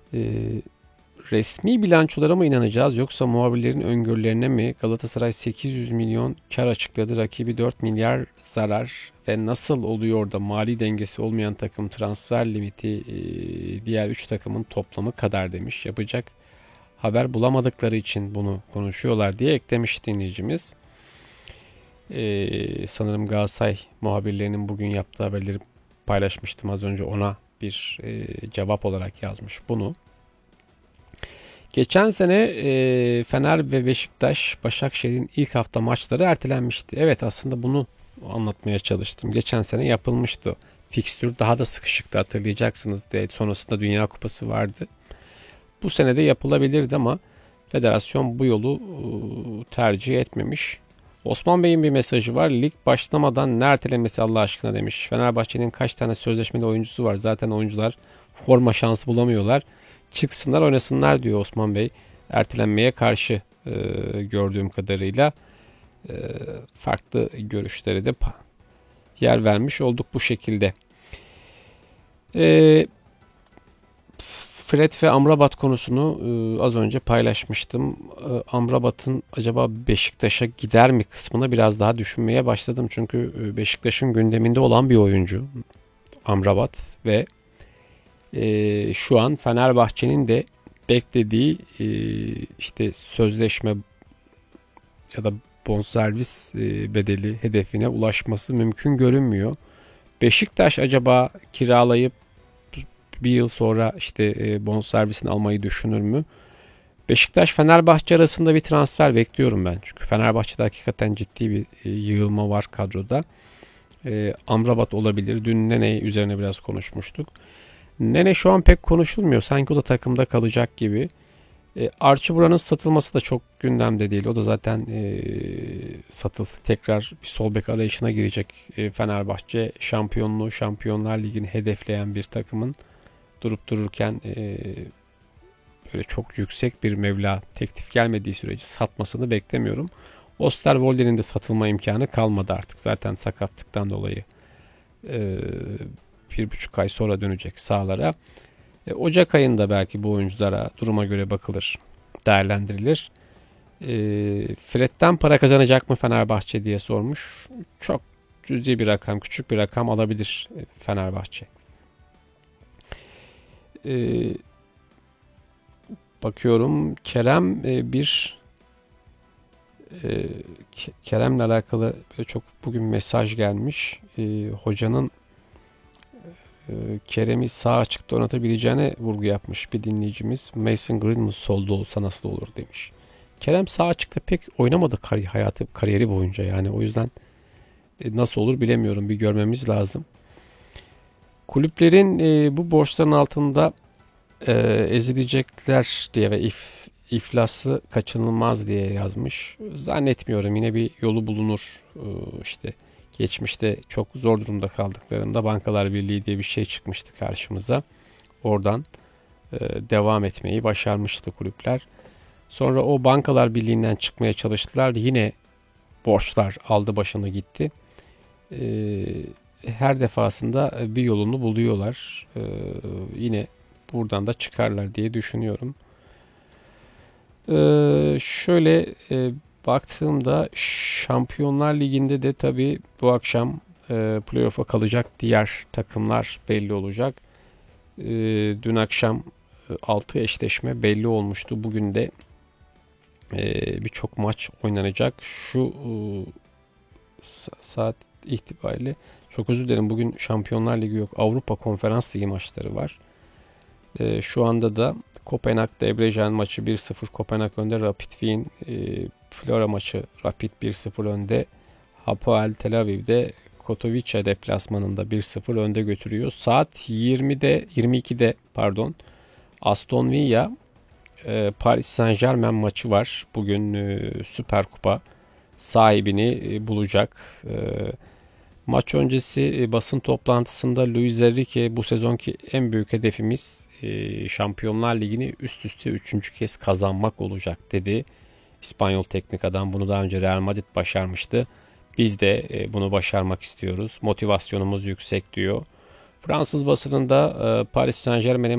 Resmi bilançolara mı inanacağız yoksa muhabirlerin öngörülerine mi? Galatasaray 800 milyon kar açıkladı, rakibi 4 milyar zarar ve nasıl oluyor da mali dengesi olmayan takım transfer limiti diğer 3 takımın toplamı kadar demiş. Yapacak haber bulamadıkları için bunu konuşuyorlar diye eklemiş dinleyicimiz. Sanırım Galatasaray muhabirlerinin bugün yaptığı haberleri paylaşmıştım az önce, ona bir cevap olarak yazmış bunu. Geçen sene Fener ve Beşiktaş, Başakşehir'in ilk hafta maçları ertelenmişti. Evet, aslında bunu anlatmaya çalıştım. Geçen sene yapılmıştı. Fikstür daha da sıkışıktı, hatırlayacaksınız. Sonrasında Dünya Kupası vardı. Bu sene de yapılabilirdi ama federasyon bu yolu tercih etmemiş. Osman Bey'in bir mesajı var. Lig başlamadan ne ertelemesi Allah aşkına demiş. Fenerbahçe'nin kaç tane sözleşmeli oyuncusu var. Zaten oyuncular forma şansı bulamıyorlar. Çıksınlar oynasınlar diyor Osman Bey. Ertelenmeye karşı gördüğüm kadarıyla farklı görüşlere de yer vermiş olduk bu şekilde. Fred ve Amrabat konusunu az önce paylaşmıştım. Amrabat'ın acaba Beşiktaş'a gider mi kısmına biraz daha düşünmeye başladım. Çünkü Beşiktaş'ın gündeminde olan bir oyuncu Amrabat ve şu an Fenerbahçe'nin de beklediği işte sözleşme ya da bonservis bedeli hedefine ulaşması mümkün görünmüyor. Beşiktaş acaba kiralayıp bir yıl sonra işte bonservisini almayı düşünür mü? Beşiktaş-Fenerbahçe arasında bir transfer bekliyorum ben. Çünkü Fenerbahçe'de hakikaten ciddi bir yığılma var kadroda. Amrabat olabilir. Dün Nene üzerine biraz konuşmuştuk. Nene şu an pek konuşulmuyor. Sanki o da takımda kalacak gibi. Archie Brown'un satılması da çok gündemde değil. O da zaten satılsa tekrar bir sol bek arayışına girecek. Fenerbahçe şampiyonluğu, Şampiyonlar Ligi'ni hedefleyen bir takımın durup dururken böyle çok yüksek bir meblağ teklif gelmediği sürece satmasını beklemiyorum. Osterwolde'nin de satılma imkanı kalmadı artık. Zaten sakatlıktan dolayı 1,5 ay sonra dönecek sahalara. Ocak ayında belki bu oyunculara duruma göre bakılır, değerlendirilir. Fred'den para kazanacak mı Fenerbahçe diye sormuş. Çok cüzi bir rakam, küçük bir rakam alabilir Fenerbahçe. Bakıyorum Kerem Kerem'le alakalı çok bugün mesaj gelmiş. Hocanın Kerem'i sağ açıkta oynatabileceğine vurgu yapmış bir dinleyicimiz. Mason Greenwood solda olsa nasıl olur demiş. Kerem sağ açıkta pek oynamadı kariyeri boyunca, yani o yüzden nasıl olur bilemiyorum, bir görmemiz lazım. Kulüplerin bu borçların altında ezilecekler diye ve iflası kaçınılmaz diye yazmış. Zannetmiyorum, yine bir yolu bulunur. İşte geçmişte çok zor durumda kaldıklarında Bankalar Birliği diye bir şey çıkmıştı karşımıza. Oradan devam etmeyi başarmıştı kulüpler. Sonra o Bankalar Birliği'nden çıkmaya çalıştılar. Yine borçlar aldı başını gitti. Her defasında bir yolunu buluyorlar. Yine buradan da çıkarlar diye düşünüyorum. Şöyle baktığımda Şampiyonlar Ligi'nde de tabii bu akşam playoff'a kalacak diğer takımlar belli olacak. Dün akşam 6 eşleşme belli olmuştu. Bugün de birçok maç oynanacak. Şu saat itibariyle çok özür dilerim. Bugün Şampiyonlar Ligi yok. Avrupa Konferans Ligi maçları var. Şu anda da Kopenhag Debrecen maçı 1-0 Kopenhag önde. Rapid Wien Flora maçı Rapid 1-0 önde. Hapoel Tel Aviv'de Katowice deplasmanında 1-0 önde götürüyor. Saat 22'de Aston Villa Paris Saint-Germain maçı var. Bugün Süper Kupa sahibini bulacak. Maç öncesi basın toplantısında Luis Enrique bu sezonki en büyük hedefimiz Şampiyonlar Ligi'ni üst üste 3. kez kazanmak olacak dedi. İspanyol teknik adam bunu daha önce Real Madrid başarmıştı. Biz de bunu başarmak istiyoruz. Motivasyonumuz yüksek diyor. Fransız basınında Paris Saint-Germain'in